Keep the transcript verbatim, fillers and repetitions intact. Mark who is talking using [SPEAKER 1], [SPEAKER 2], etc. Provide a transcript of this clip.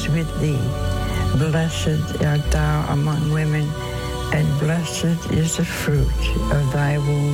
[SPEAKER 1] is with thee. Blessed art thou among women, and blessed is the fruit of thy womb,